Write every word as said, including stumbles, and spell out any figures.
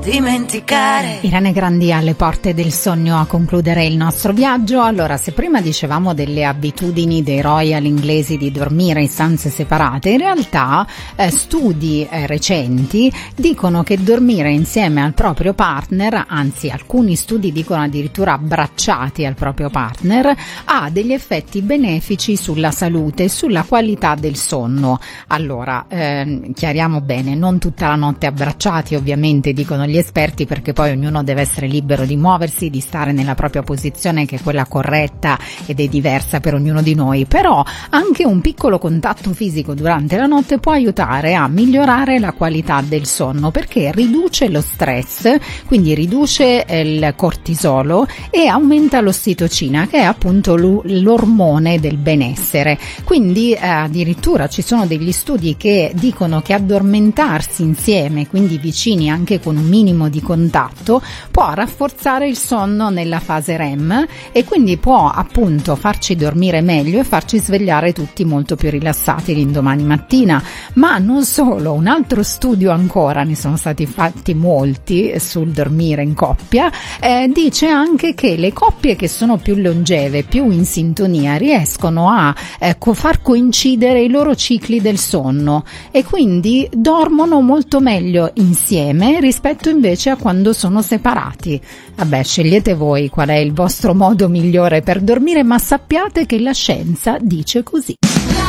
dimenticare. Irene Grandi alle porte del sogno a concludere il nostro viaggio. Allora, se prima dicevamo delle abitudini dei royal inglesi di dormire in stanze separate, in realtà eh, studi eh, recenti dicono che dormire insieme al proprio partner, anzi alcuni studi dicono addirittura abbracciati al proprio partner, ha degli effetti benefici sulla salute e sulla qualità del sonno. Allora, eh, chiariamo bene, non tutta la notte abbracciati ovviamente, dicono gli esperti, perché poi ognuno deve essere libero di muoversi, di stare nella propria posizione, che è quella corretta ed è diversa per ognuno di noi, però anche un piccolo contatto fisico durante la notte può aiutare a migliorare la qualità del sonno, perché riduce lo stress, quindi riduce il cortisolo e aumenta l'ossitocina, che è appunto l'ormone del benessere. Quindi eh, addirittura ci sono degli studi che dicono che addormentarsi insieme, quindi vicini anche con un minimo di contatto, può rafforzare il sonno nella fase R E M e quindi può appunto farci dormire meglio e farci svegliare tutti molto più rilassati l'indomani mattina. Ma non solo, un altro studio ancora, ne sono stati fatti molti sul dormire in coppia, eh, dice anche che le coppie che sono più longeve, più in sintonia, riescono a eh, far coincidere i loro cicli del sonno e quindi dormono molto meglio insieme rispetto invece a quando sono separati. Vabbè, scegliete voi qual è il vostro modo migliore per dormire, ma sappiate che la scienza dice così.